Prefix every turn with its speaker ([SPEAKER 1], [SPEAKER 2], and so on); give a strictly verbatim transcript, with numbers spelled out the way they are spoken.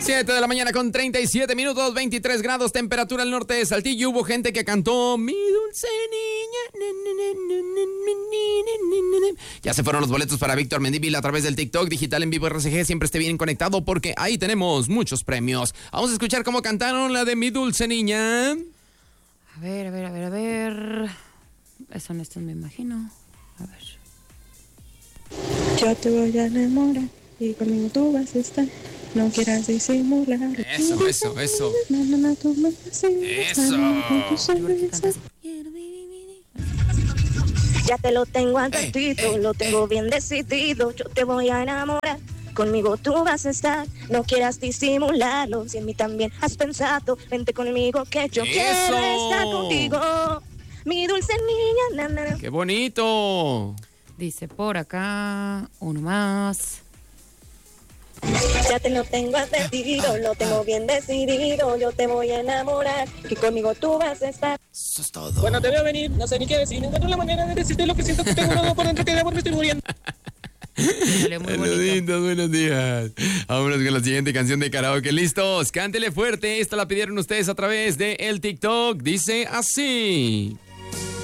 [SPEAKER 1] siete de la mañana con treinta y siete minutos, veintitrés grados, temperatura al norte de Saltillo. Hubo gente que cantó Mi dulce niña. Ya se fueron los boletos para Víctor Mendívil a través del TikTok digital en vivo R C G. Siempre esté bien conectado porque ahí tenemos muchos premios. Vamos a escuchar cómo cantaron la de Mi dulce niña.
[SPEAKER 2] A ver, a ver, a ver, a ver. Son estos, me imagino. A ver.
[SPEAKER 3] Yo te voy a enamorar y conmigo tú vas a estar. No quieras disimular.
[SPEAKER 1] Eso, eso, eso. Eso.
[SPEAKER 3] Ya te lo tengo advertido, eh, eh, lo tengo eh. bien decidido. Yo te voy a enamorar. Conmigo tú vas a estar. No quieras disimularlo. Si en mí también has pensado, vente conmigo que yo eso. Quiero estar contigo. Mi dulce niña. Na, na.
[SPEAKER 1] ¡Qué bonito!
[SPEAKER 2] Dice por acá, uno más.
[SPEAKER 3] Ya te lo tengo advertido, lo tengo bien decidido. Yo te voy a enamorar, que conmigo tú vas a estar.
[SPEAKER 1] Eso es todo.
[SPEAKER 4] Cuando te veo venir, no sé ni qué decir. Encuentro la manera de decirte lo que siento que tengo nuevo por dentro, que de amor me estoy muriendo.
[SPEAKER 1] Saluditos, buenos días. Vámonos con la siguiente canción de karaoke. ¿Listos? Cántele fuerte. Esta la pidieron ustedes a través de el TikTok. Dice así.